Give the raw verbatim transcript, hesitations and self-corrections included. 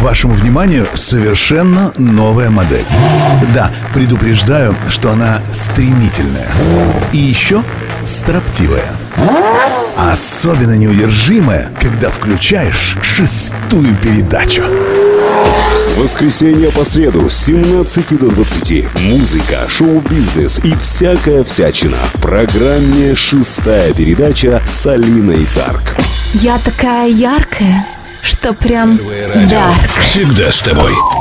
Вашему вниманию совершенно новая модель. Да, предупреждаю, что она стремительная. И еще строптивая. Особенно неудержимая, когда включаешь шестую передачу. С воскресенья по среду с семнадцати до двадцати музыка, шоу-бизнес и всякая всячина в программе «Шестая передача» с Алиной Дарк. Я такая яркая, что прям дарк. Всегда с тобой.